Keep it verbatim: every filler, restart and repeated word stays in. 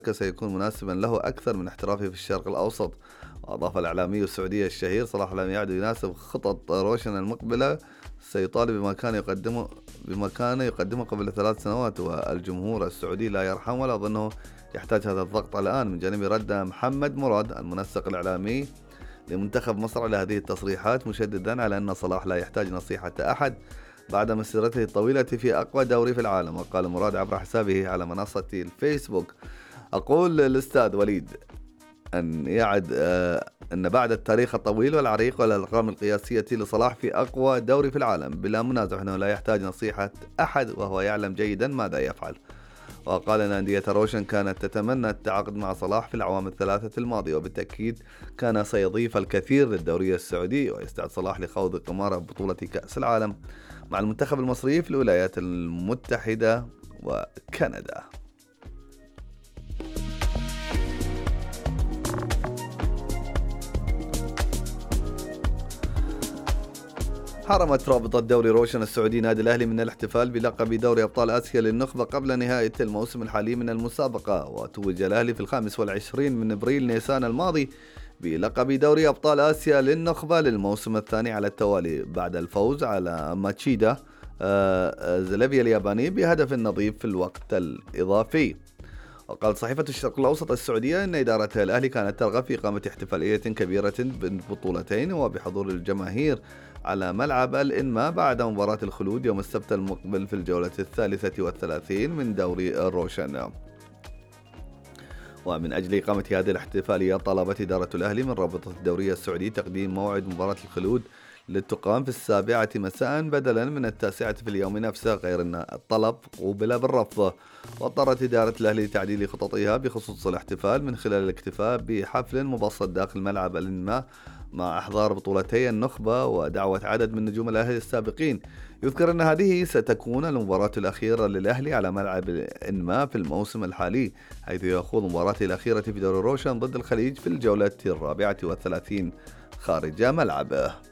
سيكون مناسبا له أكثر من احترافه في الشرق الأوسط. وأضاف الإعلامي السعودي الشهير صلاح لم يعد يناسب خطط روشن المقبلة، سيطالب بما كان يقدمه بما كان يقدمه قبل ثلاث سنوات، والجمهور السعودي لا يرحم ولا أظنه يحتاج هذا الضغط الآن. من جانبه رد محمد مراد المنسق الإعلامي لمنتخب مصر على هذه التصريحات، مشددا على أن صلاح لا يحتاج نصيحة أحد بعد مسيرته الطويلة في أقوى دوري في العالم. وقال مراد عبر حسابه على منصة الفيسبوك: أقول للأستاذ وليد أن يعد آه أن بعد التاريخ الطويل والعريق والأرقام القياسية لصلاح في أقوى دوري في العالم بلا منازع أنه لا يحتاج نصيحة أحد، وهو يعلم جيدا ماذا يفعل. وقال أن أندية روشن كانت تتمنى التعاقد مع صلاح في الأعوام الثلاثة الماضية، وبالتأكيد كان سيضيف الكثير للدوري السعودي، ويستعد صلاح لخوض قمار بطولة كأس العالم مع المنتخب المصري في الولايات المتحدة وكندا. حرمت رابطة دوري روشن السعودي نادي الأهلي من الاحتفال بلقب دوري أبطال آسيا للنخبة قبل نهاية الموسم الحالي من المسابقة. وتوج الأهلي في الخامس والعشرين من أبريل نيسان الماضي بلقب دوري أبطال آسيا للنخبة للموسم الثاني على التوالي بعد الفوز على ماتشيدا زلافيا الياباني بهدف نظيف في الوقت الإضافي. وقال صحيفة الشرق الأوسط السعودية أن إدارة الأهلي كانت ترغب في إقامة احتفالية كبيرة بالبطولتين وبحضور الجماهير على ملعب الإنماء بعد مباراة الخلود يوم السبت المقبل في الجولة الثالثة والثلاثين من دوري الروشن. ومن أجل إقامة هذه الاحتفالية طلبت إدارة الأهلي من رابطة الدوري السعودي تقديم موعد مباراة الخلود للتقام في السابعة مساء بدلا من التاسعة في اليوم نفسه، غير أن الطلب قوبل بالرفض. واضطرت إدارة الأهلي لتعديل خططها بخصوص الاحتفال من خلال الاكتفاء بحفل مبسط داخل ملعب الإنماء مع إحضار بطولتي النخبة ودعوة عدد من نجوم الأهلي السابقين. يذكر أن هذه ستكون المباراة الأخيرة للأهلي على ملعب الإنماء في الموسم الحالي، حيث يخوض مباراته الأخيرة في دوري روشن ضد الخليج في الجولة الرابعة والثلاثين خارج ملعبه.